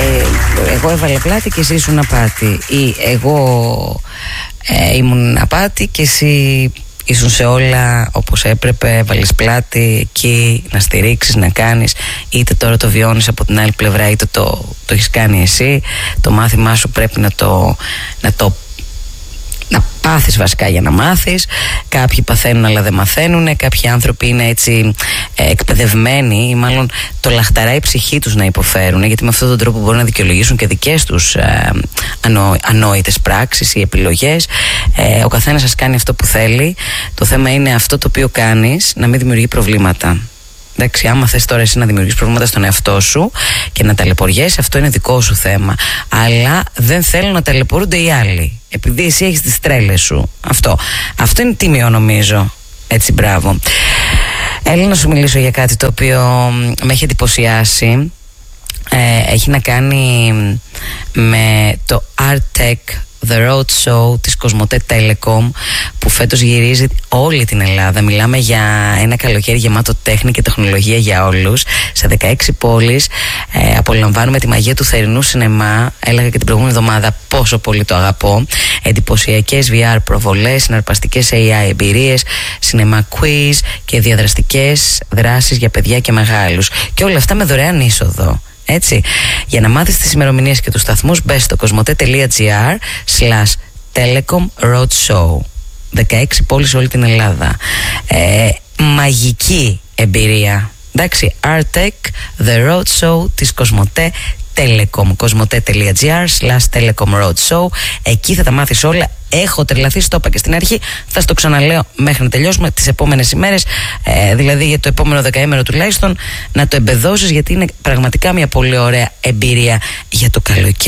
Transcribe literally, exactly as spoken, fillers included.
εγώ έβαλα πλάτη και εσύ ήσουν απάτη, ή εγώ ε, ήμουν απάτη και εσύ ήσουν σε όλα όπως έπρεπε, βάλεις πλάτη εκεί να στηρίξεις, να κάνεις, είτε τώρα το βιώνεις από την άλλη πλευρά είτε το, το έχεις κάνει εσύ. Το μάθημά σου πρέπει να το, να το να πάθεις βασικά για να μάθεις. Κάποιοι παθαίνουν αλλά δεν μαθαίνουν. Κάποιοι άνθρωποι είναι έτσι ε, εκπαιδευμένοι, ή μάλλον το λαχταράει η ψυχή τους να υποφέρουν, γιατί με αυτόν τον τρόπο μπορούν να δικαιολογήσουν και δικές τους ε, ανό, ανόητες πράξεις ή επιλογές. ε, Ο καθένας σας κάνει αυτό που θέλει. Το θέμα είναι αυτό το οποίο κάνεις να μην δημιουργεί προβλήματα. Εντάξει, άμα θες τώρα εσύ να δημιουργείς προβλήματα στον εαυτό σου και να ταλαιπωριέσαι, αυτό είναι δικό σου θέμα. Αλλά δεν θέλω να ταλαιπωρούνται οι άλλοι, επειδή εσύ έχεις τις τρέλες σου. Αυτό, αυτό είναι τίμιο νομίζω. Έτσι, μπράβο. Έλα να σου μιλήσω για κάτι το οποίο με έχει εντυπωσιάσει. ε, Έχει να κάνει με το Artec The Road Show της Κοσμοτέ Telecom, που φέτος γυρίζει όλη την Ελλάδα. Μιλάμε για ένα καλοκαίρι γεμάτο τέχνη και τεχνολογία για όλους. Σε δεκαέξι πόλεις ε, απολαμβάνουμε τη μαγεία του θερινού σινεμά. Έλεγα και την προηγούμενη εβδομάδα πόσο πολύ το αγαπώ. Εντυπωσιακές βι αρ προβολές, συναρπαστικές έι άι εμπειρίες, σινεμά quiz και διαδραστικές δράσεις για παιδιά και μεγάλους. Και όλα αυτά με δωρεάν είσοδο. Έτσι, για να μάθεις τις ημερομηνίες και τους σταθμούς, μπες στο κοσμοτέ.gr slash telecom road show. δεκαέξι πόλεις σε όλη την Ελλάδα. ε, Μαγική εμπειρία. Εντάξει, Artec The Road Show της Κοσμοτέ Telecom. κοσμοτέ.gr slash telecom road show. Εκεί θα τα μάθεις όλα. Έχω τρελαθεί, στο είπα και στην αρχή, θα στο ξαναλέω μέχρι να τελειώσουμε τις επόμενες ημέρες, ε, δηλαδή για το επόμενο δεκαήμερο τουλάχιστον, να το εμπεδώσεις, γιατί είναι πραγματικά μια πολύ ωραία εμπειρία για το καλοκαίρι.